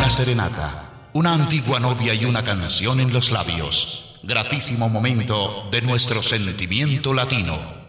una serenata, una antigua novia y una canción en los labios. Gratísimo momento de nuestro sentimiento latino.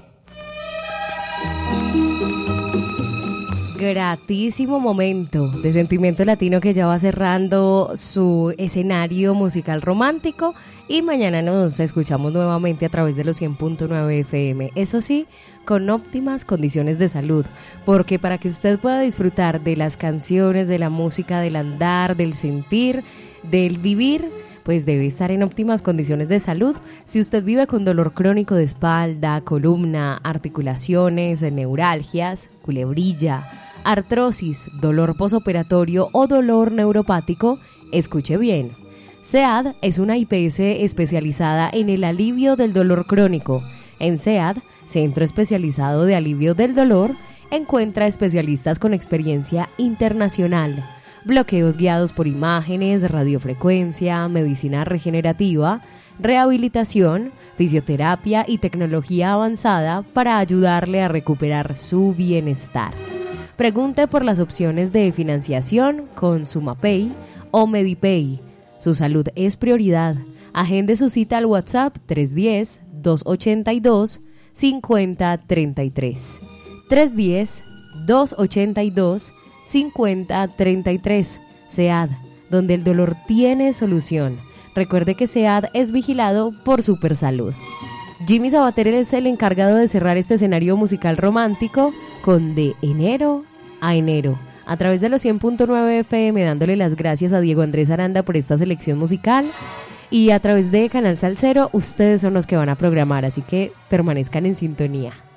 Gratísimo momento de sentimiento latino que ya va cerrando su escenario musical romántico, y mañana nos escuchamos nuevamente a través de los 100.9 FM, eso sí, con óptimas condiciones de salud, porque para que usted pueda disfrutar de las canciones, de la música, del andar, del sentir, del vivir, pues debe estar en óptimas condiciones de salud. Si usted vive con dolor crónico de espalda, columna, articulaciones, neuralgias, culebrilla, artrosis, dolor posoperatorio o dolor neuropático, escuche bien. SEAD es una IPS especializada en el alivio del dolor crónico. En SEAD, Centro Especializado de Alivio del Dolor, encuentra especialistas con experiencia internacional, bloqueos guiados por imágenes, radiofrecuencia, medicina regenerativa, rehabilitación, fisioterapia y tecnología avanzada para ayudarle a recuperar su bienestar. Pregunte por las opciones de financiación con SumaPay o Medipay. Su salud es prioridad. Agende su cita al WhatsApp 310-282-5033. 310-282-5033. SEAD, donde el dolor tiene solución. Recuerde que SEAD es vigilado por Supersalud. Jimmy Sabater es el encargado de cerrar este escenario musical romántico con De Enero a Enero, a través de los 100.9 FM, dándole las gracias a Diego Andrés Aranda por esta selección musical, y a través de Canal Salsero, ustedes son los que van a programar, así que permanezcan en sintonía.